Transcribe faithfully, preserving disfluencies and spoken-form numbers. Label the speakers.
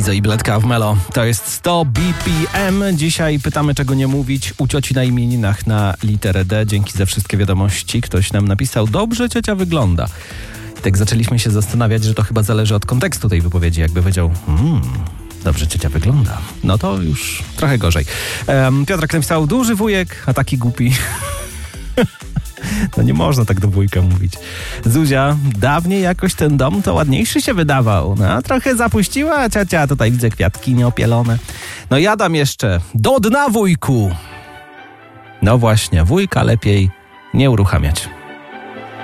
Speaker 1: Izo i Bledka w Melo. To jest sto B P M. Dzisiaj pytamy, czego nie mówić u cioci na imieninach na literę D. Dzięki za wszystkie wiadomości. Ktoś nam napisał, dobrze ciocia wygląda. I tak zaczęliśmy się zastanawiać, że to chyba zależy od kontekstu tej wypowiedzi. Jakby powiedział, hmm, dobrze ciocia wygląda. No to już trochę gorzej. Um, Piotrek napisał, duży wujek, a taki głupi. No nie można tak do wujka mówić. Zuzia, dawniej jakoś ten dom to ładniejszy się wydawał. No, trochę zapuściła ciocia, tutaj widzę kwiatki nieopielone. No jadam jeszcze. Do dna, wujku! No właśnie, wujka lepiej nie uruchamiać.